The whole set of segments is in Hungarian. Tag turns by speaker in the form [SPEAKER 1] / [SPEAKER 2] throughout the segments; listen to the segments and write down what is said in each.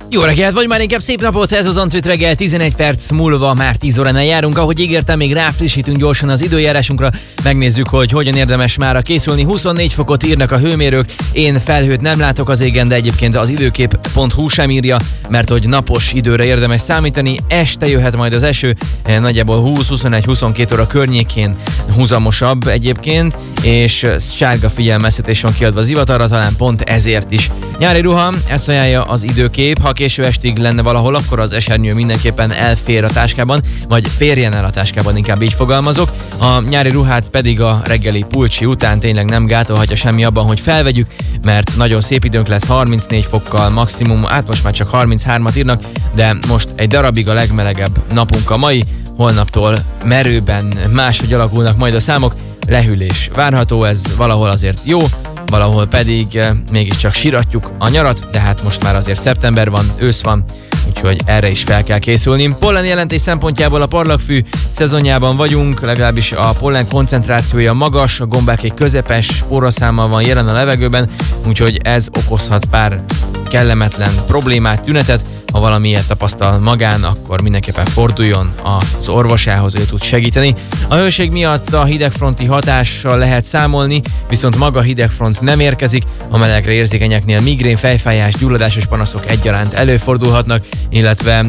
[SPEAKER 1] Jó reggelt, vagy már inkább szép napot, ez az Antrit reggel, 11 perc múlva már 10 óránál járunk, ahogy ígértem, még ráfrissítünk gyorsan az időjárásunkra, megnézzük, hogy hogyan érdemes mára készülni. 24 fokot írnak a hőmérők, én felhőt nem látok az égen, de egyébként az időkép.hu sem írja, mert hogy napos időre érdemes számítani, este jöhet majd az eső, nagyjából 20-21-22 óra környékén húzamosabb egyébként, és sárga figyelmeztetés van kiadva zivatarra, talán pont ezért is. Nyári ruha, ezt ajánlja az időkép, ha késő estig lenne valahol, akkor az esernyő mindenképpen elfér a táskában, vagy férjen el a táskában, inkább így fogalmazok. A nyári ruhát pedig a reggeli pulcsi után tényleg nem gátolhatja semmi abban, hogy felvegyük, mert nagyon szép időnk lesz, 34 fokkal maximum, most már csak 33-at írnak, de most egy darabig a legmelegebb napunk a mai, holnaptól merőben máshogy alakulnak majd a számok, lehűlés várható, ez valahol azért jó, valahol pedig mégiscsak siratjuk a nyarat, de hát most már azért szeptember van, ősz van, úgyhogy erre is fel kell készülni. Pollen jelentés szempontjából a parlagfű szezonjában vagyunk, legalábbis a pollen koncentrációja magas, a gombákék közepes spóraszámmal van jelen a levegőben, úgyhogy ez okozhat pár kellemetlen problémát, tünetet. Ha valami ilyet tapasztal magán, akkor mindenképpen forduljon az orvosához, ő tud segíteni. A hőség miatt a hidegfronti hatással lehet számolni, viszont maga hidegfront nem érkezik, a melegre érzékenyeknél migrén, fejfájás, gyulladásos panaszok egyaránt előfordulhatnak, illetve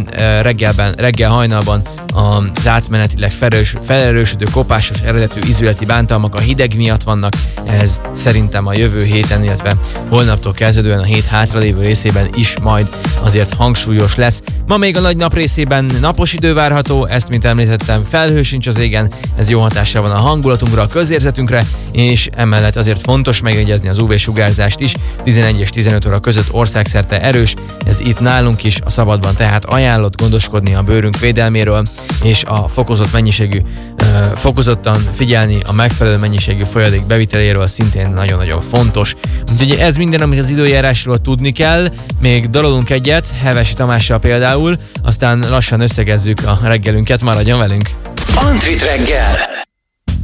[SPEAKER 1] reggel hajnalban az átmenetileg felerősödő kopásos eredetű ízületi bántalmak a hideg miatt vannak, ez szerintem a jövő héten, illetve holnaptól kezdődően a hét hátralévő részében is majd azért hangsúlyos lesz. Ma még a nagy nap részében napos idő várható, ezt mint említettem, felhő sincs az égen, ez jó hatással van a hangulatunkra, a közérzetünkre, és emellett azért fontos megjegyezni az UV-sugárzást is, 11 és 15 óra között országszerte erős, ez itt nálunk is a szabadban, tehát ajánlott gondoskodni a bőrünk védelméről, és a fokozottan figyelni a megfelelő mennyiségű folyadék beviteléről szintén nagyon-nagyon fontos. Úgyhogy ez minden, amit az időjárásról tudni kell, még dalolunk egyet, Hevesi Tamással például, aztán lassan összegezzük a reggelünket, maradjon velünk!
[SPEAKER 2] Antrit reggel!